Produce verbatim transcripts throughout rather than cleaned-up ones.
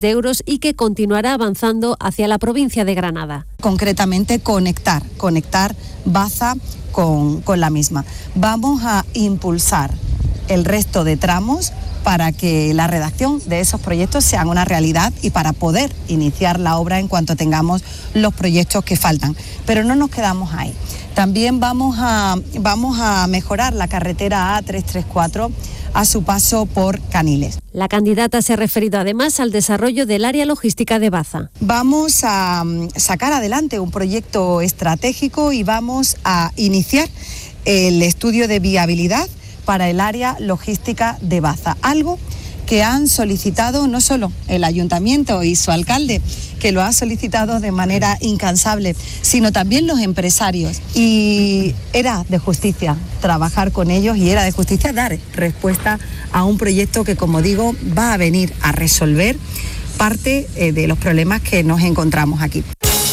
de euros y que continuará avanzando hacia la provincia de Granada. Concretamente, conectar, conectar Baza con, con la misma. Vamos a impulsar el resto de tramos para que la redacción de esos proyectos sean una realidad y para poder iniciar la obra en cuanto tengamos los proyectos que faltan. Pero no nos quedamos ahí. También vamos a, vamos a mejorar la carretera A trescientos treinta y cuatro a su paso por Caniles. La candidata se ha referido además al desarrollo del área logística de Baza. Vamos a sacar adelante un proyecto estratégico y vamos a iniciar el estudio de viabilidad para el área logística de Baza, algo que han solicitado no solo el ayuntamiento y su alcalde, que lo ha solicitado de manera incansable, sino también los empresarios. Y era de justicia trabajar con ellos y era de justicia dar respuesta a un proyecto que, como digo, va a venir a resolver parte eh, de los problemas que nos encontramos aquí.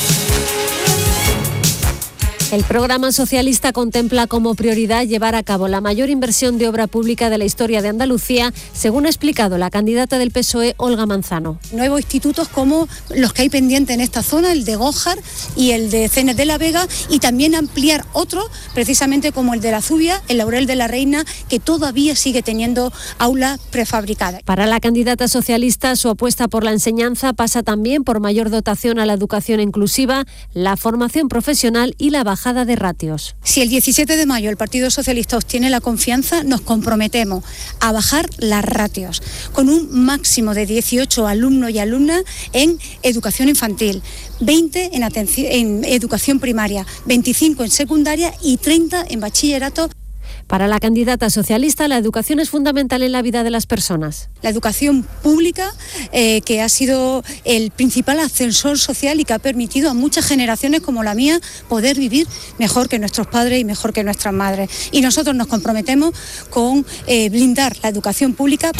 El programa socialista contempla como prioridad llevar a cabo la mayor inversión de obra pública de la historia de Andalucía, según ha explicado la candidata del P S O E, Olga Manzano. Nuevos institutos como los que hay pendientes en esta zona, el de Gójar y el de Cenes de la Vega, y también ampliar otros, precisamente como el de la Zubia, el Laurel de la Reina, que todavía sigue teniendo aulas prefabricadas. Para la candidata socialista, su apuesta por la enseñanza pasa también por mayor dotación a la educación inclusiva, la formación profesional y la bajada de ratios. Si el diecisiete de mayo el Partido Socialista obtiene la confianza, nos comprometemos a bajar las ratios con un máximo de dieciocho alumnos y alumnas en educación infantil, veinte en, atención, en educación primaria, veinticinco en secundaria y treinta en bachillerato. Para la candidata socialista, la educación es fundamental en la vida de las personas. La educación pública, eh, que ha sido el principal ascensor social y que ha permitido a muchas generaciones como la mía poder vivir mejor que nuestros padres y mejor que nuestras madres. Y nosotros nos comprometemos con eh, blindar la educación pública.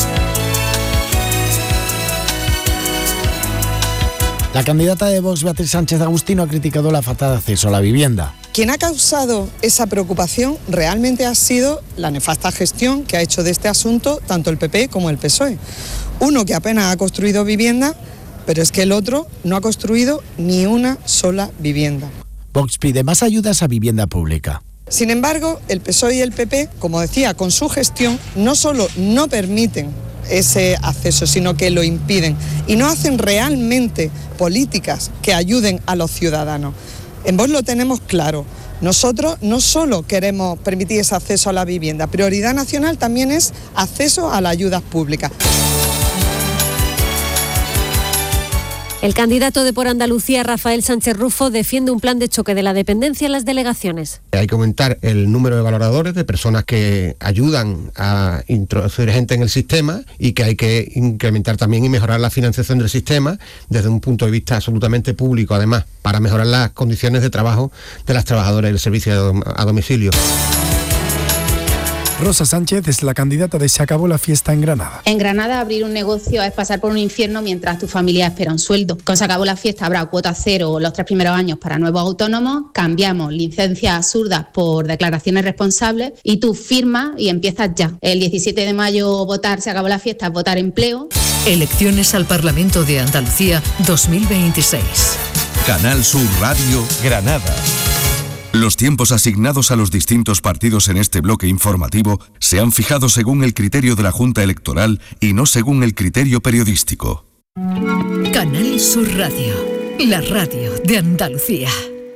La candidata de Vox, Beatriz Sánchez Agustino, ha criticado la falta de acceso a la vivienda. Quien ha causado esa preocupación realmente ha sido la nefasta gestión que ha hecho de este asunto tanto el P P como el P S O E. Uno que apenas ha construido vivienda, pero es que el otro no ha construido ni una sola vivienda. Vox pide más ayudas a vivienda pública. Sin embargo, el P S O E y el P P, como decía, con su gestión no solo no permiten ese acceso, sino que lo impiden y no hacen realmente políticas que ayuden a los ciudadanos. En Vox lo tenemos claro. Nosotros no solo queremos permitir ese acceso a la vivienda, prioridad nacional también es acceso a las ayudas públicas. El candidato de Por Andalucía, Rafael Sánchez Rufo, defiende un plan de choque de la dependencia en las delegaciones. Hay que aumentar el número de valoradores, de personas que ayudan a introducir gente en el sistema, y que hay que incrementar también y mejorar la financiación del sistema desde un punto de vista absolutamente público, además, para mejorar las condiciones de trabajo de las trabajadoras del servicio a domicilio. Rosa Sánchez es la candidata de Se acabó la fiesta en Granada. En Granada, abrir un negocio es pasar por un infierno mientras tu familia espera un sueldo. Con Se acabó la fiesta habrá cuota cero los tres primeros años para nuevos autónomos, cambiamos licencias absurdas por declaraciones responsables y tú firmas y empiezas ya. El diecisiete de mayo votar Se acabó la fiesta es votar empleo. Elecciones al Parlamento de Andalucía dos mil veintiséis. Canal Sur Radio, Granada. Los tiempos asignados a los distintos partidos en este bloque informativo se han fijado según el criterio de la Junta Electoral y no según el criterio periodístico. Canal Sur Radio, la radio de Andalucía.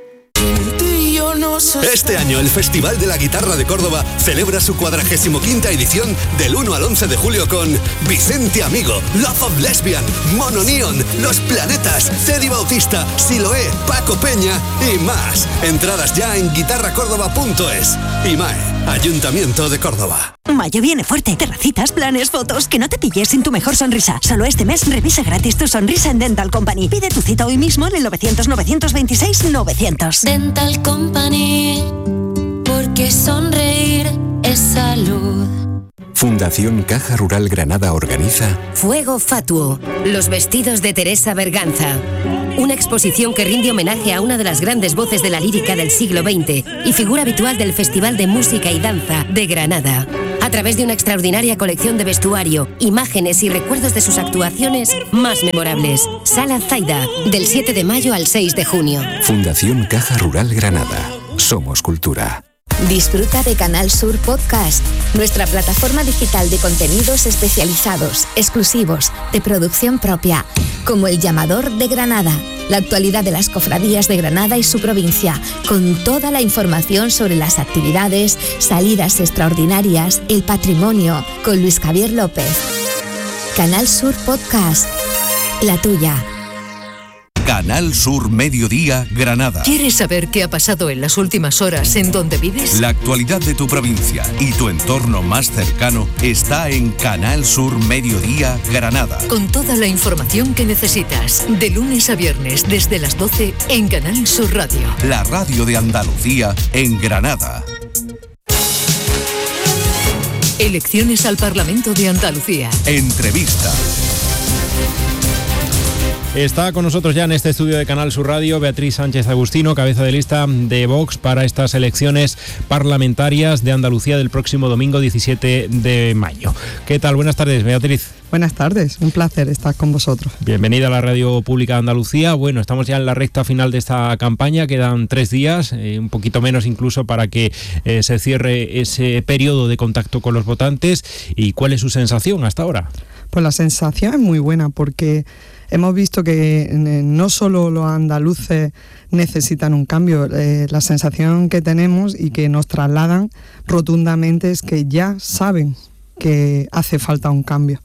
Este año el Festival de la Guitarra de Córdoba celebra su cuadragésimo quinta edición del uno al once de julio con Vicente Amigo, Love of Lesbian, Mono Neon, Los Planetas, Teddy Bautista, Siloé, Paco Peña y más. Entradas ya en guitarra córdoba punto es. IMAE, Ayuntamiento de Córdoba. Mayo viene fuerte. Terracitas, planes, fotos. Que no te pilles sin tu mejor sonrisa. Solo este mes revisa gratis tu sonrisa en Dental Company. Pide tu cita hoy mismo en el novecientos, novecientos veintiséis, novecientos. Dental Company, porque sonreír es salud. Fundación Caja Rural Granada organiza Fuego Fatuo, los vestidos de Teresa Berganza. Una exposición que rinde homenaje a una de las grandes voces de la lírica del siglo veinte y figura habitual del Festival de Música y Danza de Granada. través de una extraordinaria colección de vestuario, imágenes y recuerdos de sus actuaciones más memorables. Sala Zaida, del siete de mayo al seis de junio. Fundación Caja Rural Granada. Somos cultura. Disfruta de Canal Sur Podcast, nuestra plataforma digital de contenidos especializados, exclusivos, de producción propia, como El Llamador de Granada, la actualidad de las cofradías de Granada y su provincia, con toda la información sobre las actividades, salidas extraordinarias, el patrimonio, con Luis Javier López. Canal Sur Podcast, la tuya. Canal Sur Mediodía, Granada. ¿Quieres saber qué ha pasado en las últimas horas en donde vives? La actualidad de tu provincia y tu entorno más cercano está en Canal Sur Mediodía, Granada. Con toda la información que necesitas, de lunes a viernes desde las doce en Canal Sur Radio. La radio de Andalucía en Granada. Elecciones al Parlamento de Andalucía. Entrevista. Está con nosotros ya en este estudio de Canal Sur Radio Beatriz Sánchez Agustino, cabeza de lista de Vox para estas elecciones parlamentarias de Andalucía del próximo domingo diecisiete de mayo. ¿Qué tal? Buenas tardes, Beatriz. Buenas tardes, un placer estar con vosotros. Bienvenida a la Radio Pública de Andalucía. Bueno, estamos ya en la recta final de esta campaña, quedan tres días, eh, un poquito menos incluso para que eh, se cierre ese periodo de contacto con los votantes. ¿Y cuál es su sensación hasta ahora? Pues la sensación es muy buena porque hemos visto que no solo los andaluces necesitan un cambio, eh, la sensación que tenemos y que nos trasladan rotundamente es que ya saben que hace falta un cambio.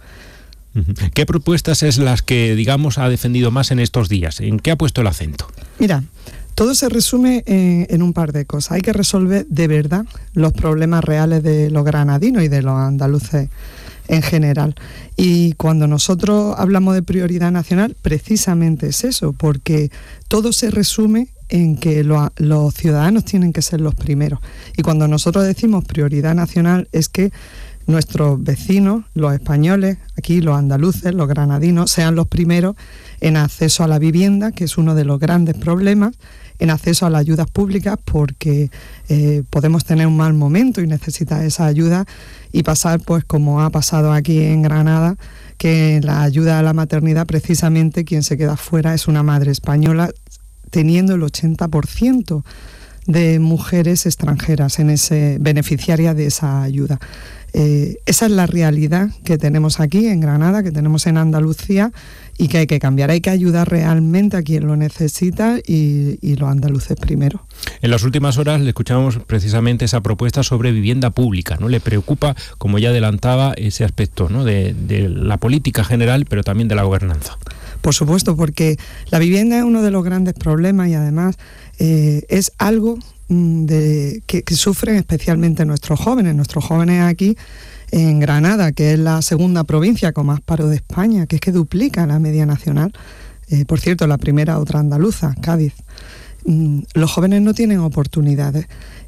¿Qué propuestas es las que, digamos, ha defendido más en estos días? ¿En qué ha puesto el acento? Mira, todo se resume en, en un par de cosas. Hay que resolver de verdad los problemas reales de los granadinos y de los andaluces en general. Y cuando nosotros hablamos de prioridad nacional, precisamente es eso, porque todo se resume en que lo, los ciudadanos tienen que ser los primeros. Y cuando nosotros decimos prioridad nacional es que nuestros vecinos, los españoles, aquí los andaluces, los granadinos, sean los primeros en acceso a la vivienda, que es uno de los grandes problemas, en acceso a las ayudas públicas, porque eh, podemos tener un mal momento y necesitar esa ayuda y pasar, pues como ha pasado aquí en Granada, que en la ayuda a la maternidad precisamente quien se queda fuera es una madre española, teniendo el ochenta por ciento de mujeres extranjeras en ese beneficiarias de esa ayuda. Eh, esa es la realidad que tenemos aquí en Granada, que tenemos en Andalucía y que hay que cambiar. Hay que ayudar realmente a quien lo necesita y, y los andaluces primero. En las últimas horas le escuchamos precisamente esa propuesta sobre vivienda pública, ¿no? Le preocupa, como ya adelantaba, ese aspecto, ¿no? de, de la política general, pero también de la gobernanza. Por supuesto, porque la vivienda es uno de los grandes problemas y además eh, es algo de, que, que sufren especialmente nuestros jóvenes. Nuestros jóvenes aquí en Granada, que es la segunda provincia con más paro de España, que es que duplica la media nacional. Eh, por cierto, la primera otra andaluza, Cádiz. Mm, los jóvenes no tienen oportunidades.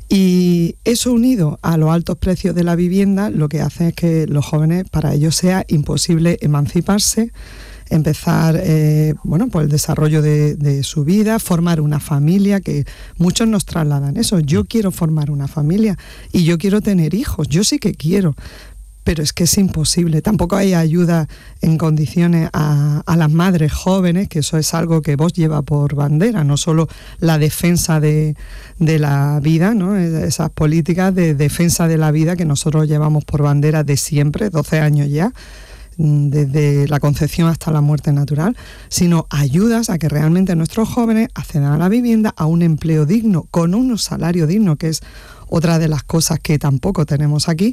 Y eso unido a los altos precios de la vivienda, lo que hace es que los jóvenes, para ellos sea imposible emanciparse, empezar eh, bueno, pues el desarrollo de, de su vida, formar una familia, que muchos nos trasladan eso. Yo quiero formar una familia y yo quiero tener hijos, yo sí que quiero, pero es que es imposible. Tampoco hay ayuda en condiciones a, a las madres jóvenes, que eso es algo que Vox lleva por bandera, no solo la defensa de, de la vida, ¿no? Esas políticas de defensa de la vida que nosotros llevamos por bandera de siempre, doce años ya, desde la concepción hasta la muerte natural, sino ayudas a que realmente nuestros jóvenes accedan a la vivienda, a un empleo digno, con un salario digno, que es otra de las cosas que tampoco tenemos aquí,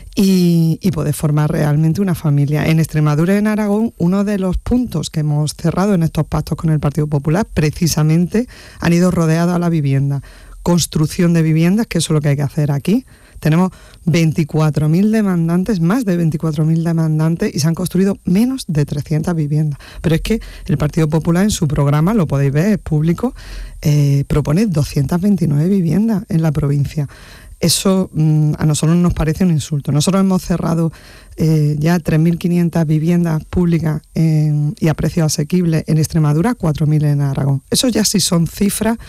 y, y poder formar realmente una familia. En Extremadura y en Aragón, uno de los puntos que hemos cerrado en estos pactos con el Partido Popular, precisamente han ido rodeados a la vivienda. Construcción de viviendas, que eso es lo que hay que hacer aquí. Tenemos veinticuatro mil demandantes, más de veinticuatro mil demandantes, y se han construido menos de trescientas viviendas. Pero es que el Partido Popular en su programa, lo podéis ver, es público, eh, propone doscientas veintinueve viviendas en la provincia. Eso mmm, a nosotros nos parece un insulto. Nosotros hemos cerrado eh, ya tres mil quinientas viviendas públicas en, y a precios asequibles en Extremadura, cuatro mil en Aragón. Eso ya sí son cifras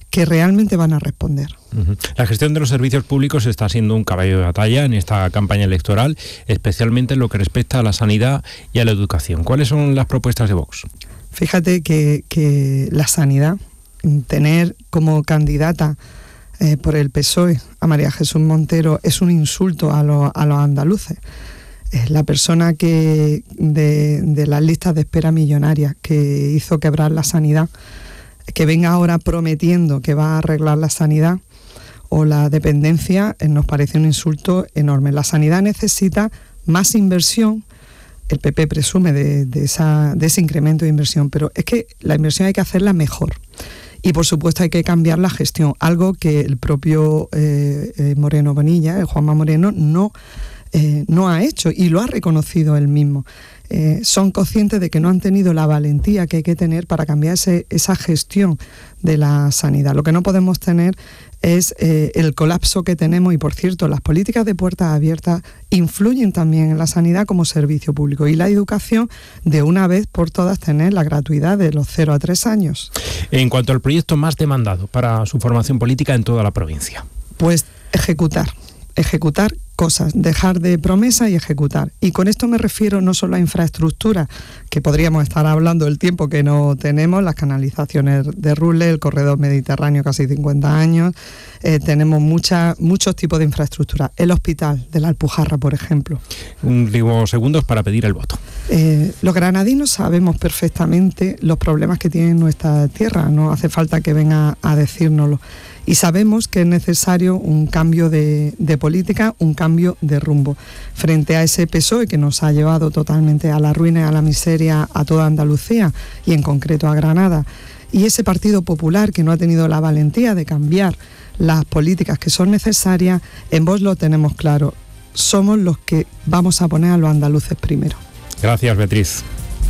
que realmente van a responder. Uh-huh. La gestión de los servicios públicos está siendo un caballo de batalla en esta campaña electoral, especialmente en lo que respecta a la sanidad y a la educación. ¿Cuáles son las propuestas de Vox? Fíjate que, que la sanidad, tener como candidata eh, por el P S O E a María Jesús Montero es un insulto a, lo, a los andaluces. Es la persona que de, de las listas de espera millonarias que hizo quebrar la sanidad, que venga ahora prometiendo que va a arreglar la sanidad o la dependencia, eh, nos parece un insulto enorme. La sanidad necesita más inversión. El P P presume de, de, esa, de ese incremento de inversión, pero es que la inversión hay que hacerla mejor. Y por supuesto hay que cambiar la gestión, algo que el propio eh, eh, Moreno Bonilla, el Juanma Moreno, no, eh, no ha hecho y lo ha reconocido él mismo. Eh, son conscientes de que no han tenido la valentía que hay que tener para cambiar ese, esa gestión de la sanidad. Lo que no podemos tener es eh, el colapso que tenemos y, por cierto, las políticas de puertas abiertas influyen también en la sanidad como servicio público y la educación, de una vez por todas tener la gratuidad de los cero a tres años. En cuanto al proyecto más demandado para su formación política en toda la provincia. Pues ejecutar, ejecutar cosas, dejar de promesa y ejecutar. Y con esto me refiero no solo a infraestructura, que podríamos estar hablando del tiempo que no tenemos, las canalizaciones de Rules, el corredor mediterráneo casi cincuenta años, eh, tenemos mucha, muchos tipos de infraestructura. El hospital de la Alpujarra, por ejemplo. Últimos segundos para pedir el voto. Eh, los granadinos sabemos perfectamente los problemas que tiene nuestra tierra, no hace falta que venga a decírnoslo. Y sabemos que es necesario un cambio de, de política, un cambio de rumbo. Frente a ese P S O E que nos ha llevado totalmente a la ruina y a la miseria a toda Andalucía y en concreto a Granada, y ese Partido Popular que no ha tenido la valentía de cambiar las políticas que son necesarias, en Vox lo tenemos claro. Somos los que vamos a poner a los andaluces primero. Gracias, Beatriz.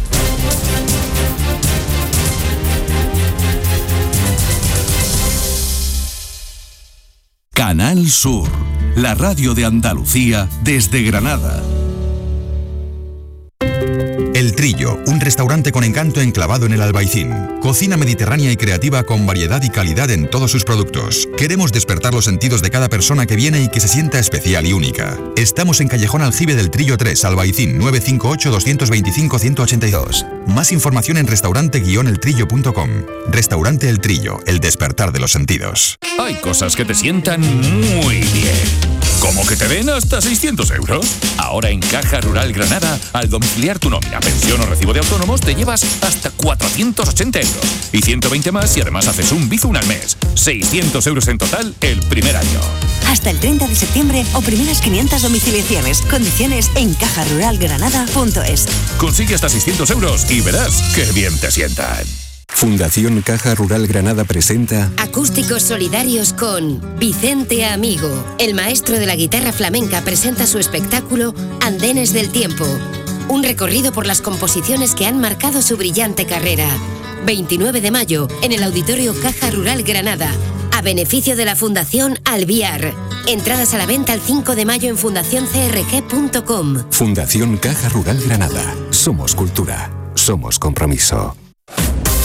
Canal Sur, la radio de Andalucía desde Granada. El Trillo, un restaurante con encanto enclavado en el Albaicín. Cocina mediterránea y creativa con variedad y calidad en todos sus productos. Queremos despertar los sentidos de cada persona que viene y que se sienta especial y única. Estamos en Callejón Aljibe del Trillo tres, Albaicín, nueve cinco ocho, dos dos cinco, uno ocho dos. Más información en restaurante guion el trillo punto com. Restaurante El Trillo, el despertar de los sentidos. Hay cosas que te sientan muy bien. ¿Cómo que te den hasta seiscientos euros? Ahora en Caja Rural Granada, al domiciliar tu nómina, pensión o recibo de autónomos, te llevas hasta cuatrocientos ochenta euros. Y ciento veinte más si además haces un Bizum al mes. seiscientos euros en total el primer año. Hasta el treinta de septiembre o primeras quinientas domiciliaciones. Condiciones en caja rural granada punto es. Consigue hasta seiscientos euros y verás qué bien te sientan. Fundación Caja Rural Granada presenta Acústicos solidarios con Vicente Amigo. El maestro de la guitarra flamenca presenta su espectáculo Andenes del Tiempo. Un recorrido por las composiciones que han marcado su brillante carrera. veintinueve de mayo, en el Auditorio Caja Rural Granada, a beneficio de la Fundación Alviar. Entradas a la venta el cinco de mayo en fundación c r g punto com. Fundación Caja Rural Granada. Somos cultura. Somos compromiso.